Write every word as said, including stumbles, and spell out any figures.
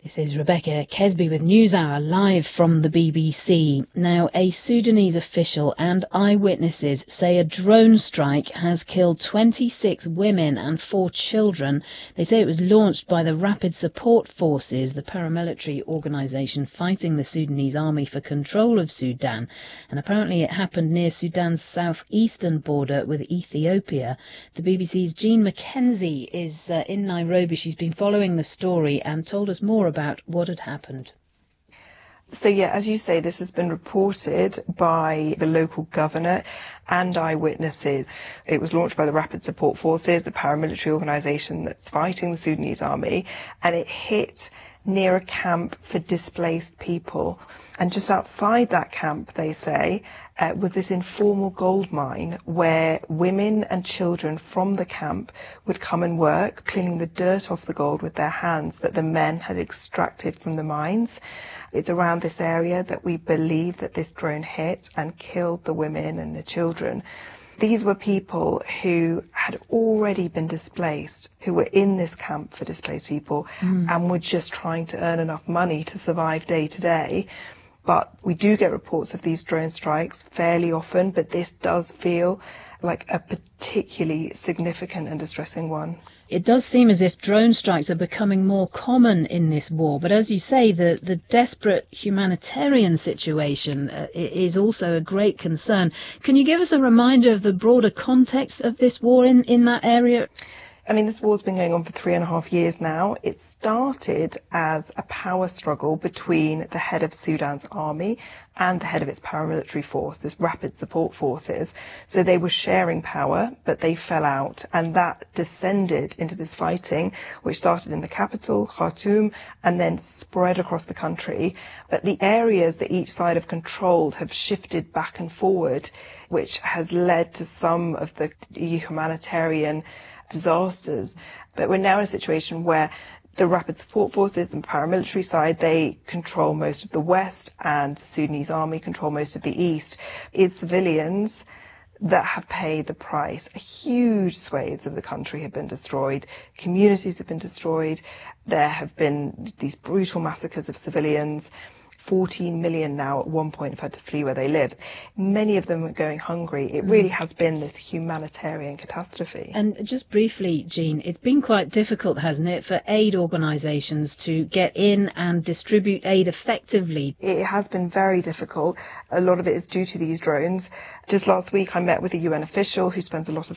This is Rebecca Kesby with NewsHour, live from the B B C. Now, a Sudanese official and eyewitnesses say a drone strike has killed twenty-six women and four children. They say it was launched by the Rapid Support Forces, the paramilitary organisation fighting the Sudanese army for control of Sudan. And apparently it happened near Sudan's southeastern border with Ethiopia. The B B C's Jean Mackenzie is uh, in Nairobi. She's been following the story and told us more about what had happened. So yeah, as you say, this has been reported by the local governor and eyewitnesses. It was launched by the Rapid Support Forces, the paramilitary organisation that's fighting the Sudanese army, and it hit near a camp for displaced people. And just outside that camp, they say, uh, was this informal gold mine where women and children from the camp would come and work, cleaning the dirt off the gold with their hands that the men had extracted from the mines. It's around this area that we believe that this drone hit and killed the women and the children. These were people who had already been displaced, who were in this camp for displaced people mm. and were just trying to earn enough money to survive day to day. But we do get reports of these drone strikes fairly often, but this does feel like a particularly significant and distressing one. It does seem as if drone strikes are becoming more common in this war, but as you say, the, the desperate humanitarian situation uh, is also a great concern. Can you give us a reminder of the broader context of this war in, in that area? I mean, this war's been going on for three and a half years now. It started as a power struggle between the head of Sudan's army and the head of its paramilitary force, this Rapid Support Forces. So they were sharing power, but they fell out, and that descended into this fighting, which started in the capital, Khartoum, and then spread across the country. But the areas that each side have controlled have shifted back and forward, which has led to some of the humanitarian disasters. But we're now in a situation where the Rapid Support Forces and paramilitary side, they control most of the west, and the Sudanese army control most of the east. It's civilians that have paid the price. Huge swathes of the country have been destroyed. Communities have been destroyed. There have been these brutal massacres of civilians. fourteen million now at one point have had to flee where they live. Many of them are going hungry. It really has been this humanitarian catastrophe. And just briefly, Jean, it's been quite difficult, hasn't it, for aid organisations to get in and distribute aid effectively? It has been very difficult. A lot of it is due to these drones. Just last week I met with a U N official who spends a lot of